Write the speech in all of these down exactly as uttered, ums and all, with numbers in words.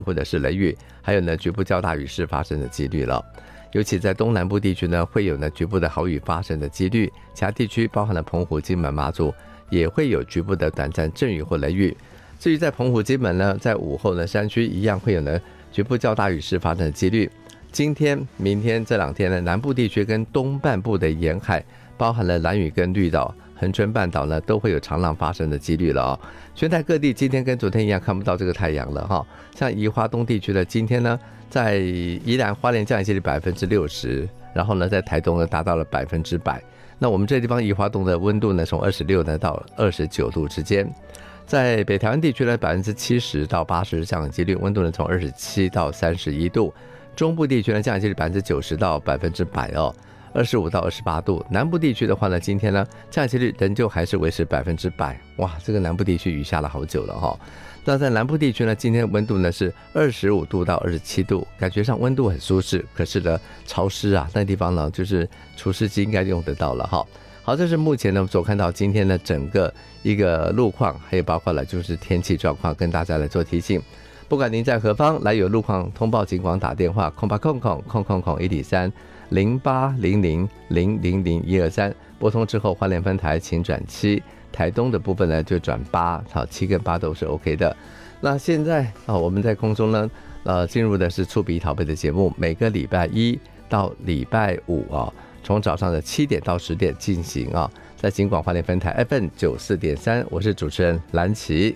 或者是雷雨，还有呢局部较大雨势发生的几率了。尤其在东南部地区呢，会有呢局部的豪雨发生的几率，其他地区包含了澎湖、金门、马祖，也会有局部的短暂阵雨或雷雨。至于在澎湖、金门呢，在午后呢，山区一样会有呢局部较大雨势发生的几率。今天、明天这两天呢，南部地区跟东半部的沿海，包含了兰屿跟绿岛、恒春半岛呢，都会有长浪发生的几率了哦。全台各地今天跟昨天一样看不到这个太阳了哈。像宜花东地区的今天呢，在宜兰花莲降雨几率百分之六十，然后呢，在台东呢达到了百分之百。那我们这地方宜花东的温度呢，从二十六呢到二十九度之间。在北台湾地区呢，百分之七十到八十降雨几率，温度呢从二十七到三十一度。中部地区呢，降雨几率百分之九十到百分之百哦。二十五到二十八度，南部地区的话呢，今天呢降雨几率仍旧还是维持百分之百。哇，这个南部地区雨下了好久了哈、哦。那在南部地区呢，今天温度呢是二十五度到二十七度，感觉上温度很舒适，可是呢潮湿啊，那地方呢就是除湿机应该用得到了哈。好，这是目前呢所看到今天的整个一个路况，还有包括了就是天气状况，跟大家来做提醒。不管您在何方，来有路况通报警广打电话空八空空空空空一点三。零八零零零零零一二三，拨通之后，花莲分台请转七，台东的部分呢就转八，好，七跟八都是 OK 的。那现在啊，我们在空中呢，呃，进入的是触鼻讨杯的节目，每个礼拜一到礼拜五啊，从早上的七点到十点进行啊，在警广花莲分台 F M 九四点三，我是主持人蓝琪。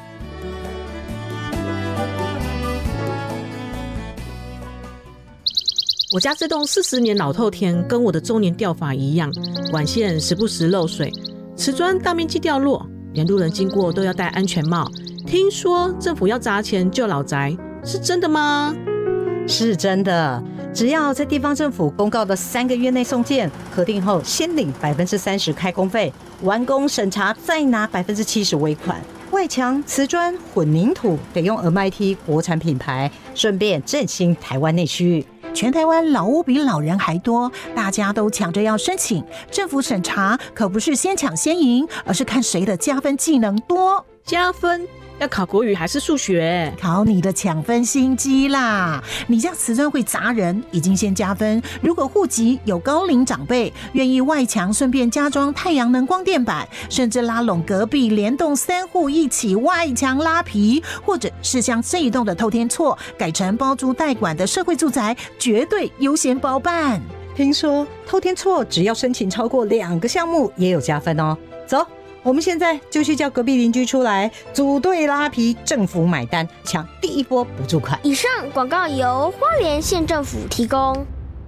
我家这栋四十年老透天跟我的周年吊法一样，管线时不时漏水，瓷砖大面积掉落，连路人经过都要戴安全帽。听说政府要砸钱救老宅，是真的吗？ 是真的，只要在地方政府公告的三个月内送件，核定后先领百分之三十开工费，完工审查再拿百分之七十尾款。外墙、瓷砖、混凝土得用 M I T 国产品牌，顺便振兴台湾内需。 全台湾老屋比老人还多，大家都抢着要申请。政府审查可不是先抢先赢，而是看谁的加分技能多。 加分要考国语还是数学？ 考你的抢分心机啦！你家瓷砖会砸人，已经先加分。如果户籍有高龄长辈，愿意外墙顺便加装太阳能光电板，甚至拉拢隔壁联动三户一起外墙拉皮，或者是像这一栋的透天厝改成包租代管的社会住宅，绝对优先包办。 听说透天厝只要申请超过两个项目也有加分哦。走，我们现在就去叫隔壁邻居出来组队拉皮，政府买单，抢第一波补助款。 以上广告由花莲县政府提供。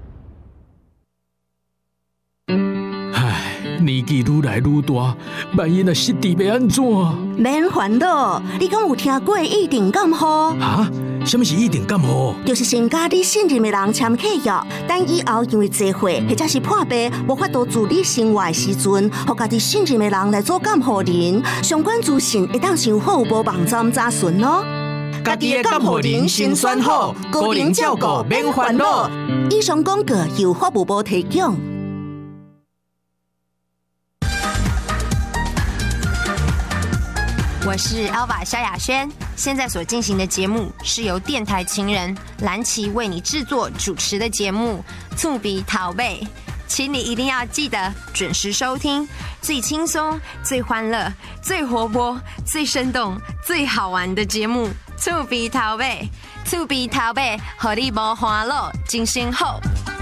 唉，年纪愈来愈大，万一若失智要安怎？ 免烦恼，你敢有听过一定感冒？ 哈？什么是一定感冒？ 就是先甲你信任的人签契约，等以后因为聚会或者是破病，无法度自理生活的时阵，互家己信任的人来做感冒人。相关资讯会当上服务网站查询哦。 家己的感冒人先选好，个人照顾免烦恼。 以上广告由法务部提供。 我是 Elva 萧亚轩，现在所进行的节目是由电台情人蓝琪为你制作主持的节目《醋鼻桃贝》，请你一定要记得准时收听，最轻松、最欢乐、最活泼、最生动、最好玩的节目《醋鼻桃贝》。醋鼻桃贝，互你无欢乐，精神好。